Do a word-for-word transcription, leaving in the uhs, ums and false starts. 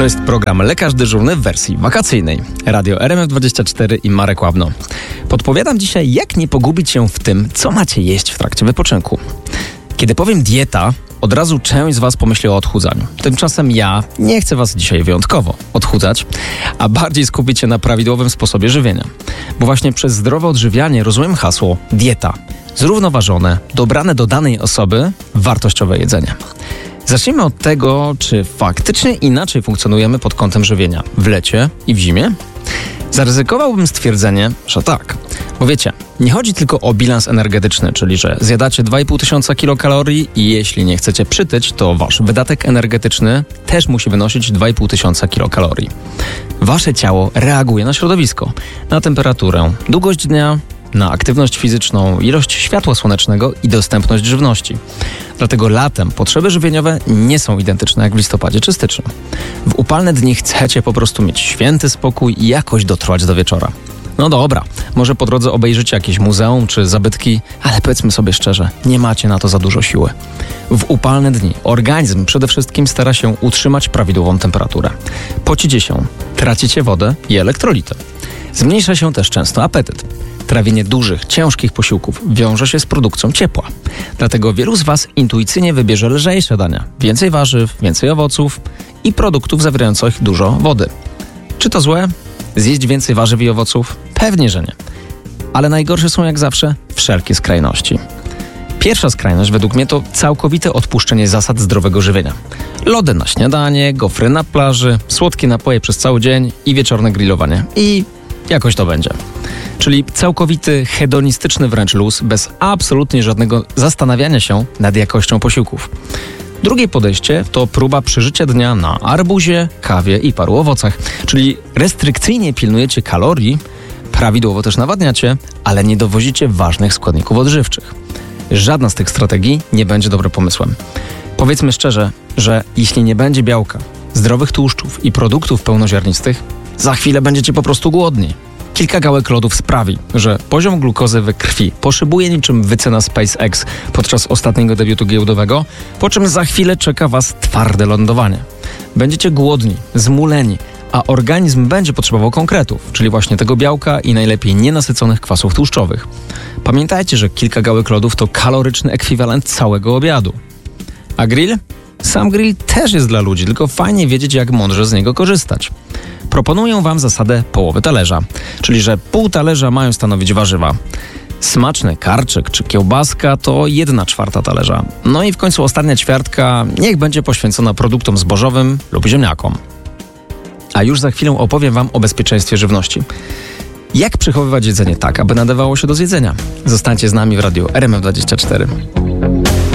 To jest program Lekarz Dyżurny w wersji wakacyjnej. Radio R M F dwadzieścia cztery i Marek Ławno. Podpowiadam dzisiaj, jak nie pogubić się w tym, co macie jeść w trakcie wypoczynku. Kiedy powiem dieta, od razu część z Was pomyśli o odchudzaniu. Tymczasem ja nie chcę Was dzisiaj wyjątkowo odchudzać, a bardziej skupić się na prawidłowym sposobie żywienia. Bo właśnie przez zdrowe odżywianie rozumiem hasło dieta. Zrównoważone, dobrane do danej osoby, wartościowe jedzenie. Zacznijmy od tego, czy faktycznie inaczej funkcjonujemy pod kątem żywienia w lecie i w zimie? Zaryzykowałbym stwierdzenie, że tak. Bo wiecie, nie chodzi tylko o bilans energetyczny, czyli że zjadacie dwa i pół tysiąca kilokalorii i jeśli nie chcecie przytyć, to wasz wydatek energetyczny też musi wynosić dwa i pół tysiąca kilokalorii. Wasze ciało reaguje na środowisko, na temperaturę, długość dnia, na aktywność fizyczną, ilość światła słonecznego i dostępność żywności. Dlatego latem potrzeby żywieniowe nie są identyczne jak w listopadzie czy styczniu. W upalne dni chcecie po prostu mieć święty spokój i jakoś dotrwać do wieczora. No dobra, może po drodze obejrzycie jakieś muzeum czy zabytki, ale powiedzmy sobie szczerze, nie macie na to za dużo siły. W upalne dni organizm przede wszystkim stara się utrzymać prawidłową temperaturę. Pocicie się, tracicie wodę i elektrolity. Zmniejsza się też często apetyt. Trawienie dużych, ciężkich posiłków wiąże się z produkcją ciepła. Dlatego wielu z Was intuicyjnie wybierze lżejsze dania. Więcej warzyw, więcej owoców i produktów zawierających dużo wody. Czy to złe? Zjeść więcej warzyw i owoców? Pewnie, że nie. Ale najgorsze są jak zawsze wszelkie skrajności. Pierwsza skrajność według mnie to całkowite odpuszczenie zasad zdrowego żywienia. Lody na śniadanie, gofry na plaży, słodkie napoje przez cały dzień i wieczorne grillowanie. I jakoś to będzie. Czyli całkowity, hedonistyczny wręcz luz, bez absolutnie żadnego zastanawiania się nad jakością posiłków. Drugie podejście to próba przeżycia dnia na arbuzie, kawie i paru owocach, czyli restrykcyjnie pilnujecie kalorii, prawidłowo też nawadniacie, ale nie dowozicie ważnych składników odżywczych. Żadna z tych strategii nie będzie dobrym pomysłem. Powiedzmy szczerze, że jeśli nie będzie białka, zdrowych tłuszczów i produktów pełnoziarnistych, za chwilę będziecie po prostu głodni. Kilka gałek lodów sprawi, że poziom glukozy we krwi poszybuje niczym wycena SpaceX podczas ostatniego debiutu giełdowego, po czym za chwilę czeka Was twarde lądowanie. Będziecie głodni, zmuleni, a organizm będzie potrzebował konkretów, czyli właśnie tego białka i najlepiej nienasyconych kwasów tłuszczowych. Pamiętajcie, że kilka gałek lodów to kaloryczny ekwiwalent całego obiadu. A grill? Sam grill też jest dla ludzi, tylko fajnie wiedzieć, jak mądrze z niego korzystać. Proponuję Wam zasadę połowy talerza, czyli że pół talerza mają stanowić warzywa. Smaczny karczyk czy kiełbaska to jedna czwarta talerza. No i w końcu ostatnia ćwiartka niech będzie poświęcona produktom zbożowym lub ziemniakom. A już za chwilę opowiem Wam o bezpieczeństwie żywności. Jak przechowywać jedzenie tak, aby nadawało się do zjedzenia? Zostańcie z nami w radiu R M F dwadzieścia cztery.